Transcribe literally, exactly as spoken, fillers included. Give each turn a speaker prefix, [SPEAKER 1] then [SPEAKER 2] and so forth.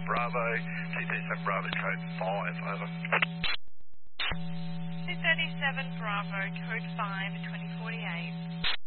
[SPEAKER 1] Bravo, two thirty-seven Bravo, code five, over.
[SPEAKER 2] two thirty-seven Bravo, code five, twenty forty-eight.